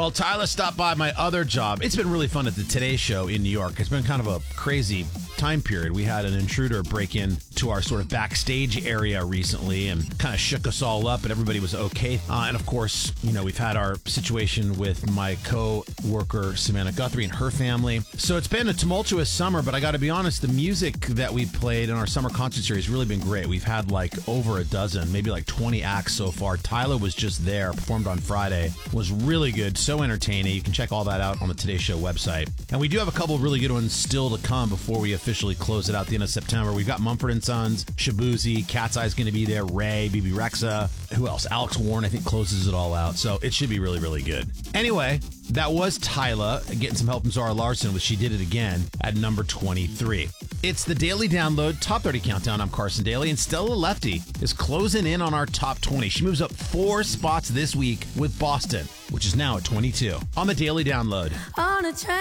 Well, Tyler stopped by my other job. It's been really fun at the Today Show in New York. It's been kind of a crazy time period. We had an intruder break in to our sort of backstage area recently and kind of shook us all up, but everybody was okay. And of course, we've had our situation with my co-worker Samantha Guthrie and her family. So it's been a tumultuous summer, but I got to be honest, the music that we played in our summer concert series has really been great. We've had like over a dozen, maybe like 20 acts so far. Tyler was just there, performed on Friday, was really good, so entertaining. You can check all that out on the Today Show website. And we do have a couple of really good ones still to come before we officially close it out at the end of September. We've got Mumford & Sons, Shabuzi, Cat's Eye's going to be there, Ray, BB Rexa, who else? Alex Warren, I think, closes it all out. So it should be really, really good. Anyway, that was Tyler getting some help from Zara Larsson, which she did it again at number 23. It's the Daily Download Top 30 Countdown. I'm Carson Daly, and Stella Lefty is closing in on our top 20. She moves up 4 spots this week with Boston, which is now at 22 on the Daily Download. On a train.